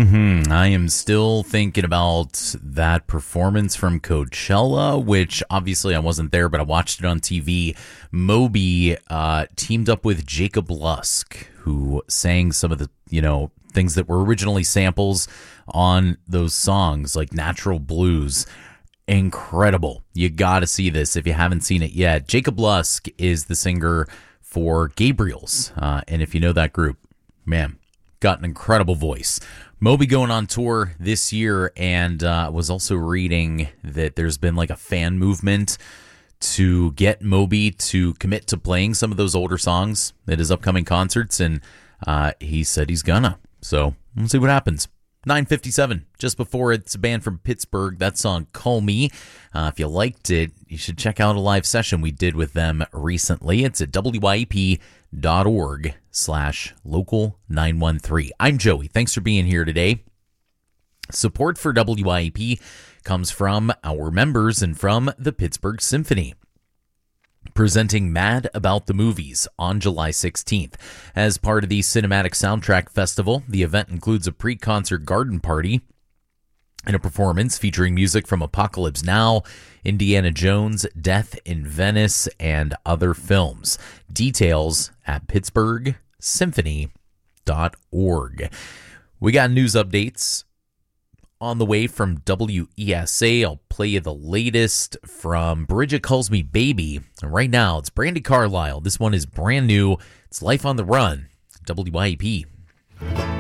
I am still thinking about that performance from Coachella, which obviously I wasn't there, but I watched it on TV. Moby teamed up with Jacob Lusk, who sang some of the, things that were originally samples on those songs, like Natural Blues. Incredible. You got to see this if you haven't seen it yet. Jacob Lusk is the singer for Gabriels. And if you know that group, man, got an incredible voice. Moby going on tour this year, and was also reading that there's been like a fan movement to get Moby to commit to playing some of those older songs at his upcoming concerts, and he said he's gonna. So we'll see what happens. 9:57, just before it's a band from Pittsburgh. That song, Call Me. If you liked it, you should check out a live session we did with them recently. It's at wyep.org/local913. I'm Joey. Thanks for being here today. Support for WYEP comes from our members and from the Pittsburgh Symphony, presenting Mad About the Movies on July 16th. As part of the Cinematic Soundtrack Festival, the event includes a pre-concert garden party and a performance featuring music from Apocalypse Now, Indiana Jones, Death in Venice, and other films. Details at pittsburghsymphony.org. We got news updates on the way from WESA. I'll play you the latest from Bridget Calls Me Baby. And right now, it's Brandy Carlisle. This one is brand new. It's Life on the Run, WYEP.